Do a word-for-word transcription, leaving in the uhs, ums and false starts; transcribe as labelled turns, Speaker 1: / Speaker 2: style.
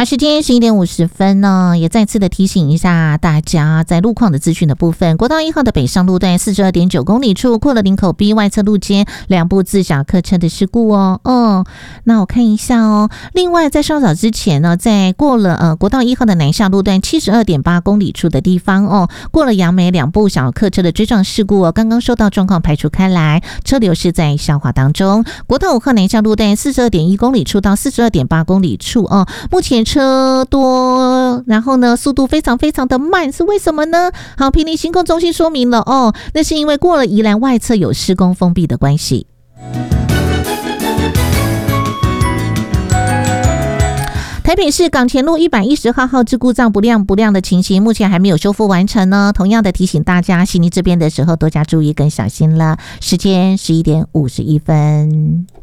Speaker 1: 好，时间十一点五十分呢，也再次的提醒一下大家，在路况的资讯的部分，国道一号的北上路段四十二点九公里处过了林口 B 外侧路肩两部自小客车的事故哦。哦，那我看一下哦。另外，在稍早之前呢，在过了呃国道一号的南下路段七十二点八公里处的地方哦，过了杨梅两部小客车的追撞事故哦，刚刚收到状况排除开来，车流是在消化当中。国道五号南下路段四十二点一公里处到四十二点八公里处哦，目前车多，然后呢速度非常非常的慢，是为什么呢？好，屏林行控中心说明了哦，那是因为过了宜兰外侧有施工封闭的关系。台北市港前路一百一十号号志故障不亮不亮的情形，目前还没有修复完成呢。同样的提醒大家，行离这边的时候多加注意跟小心了。时间十一点五十一分。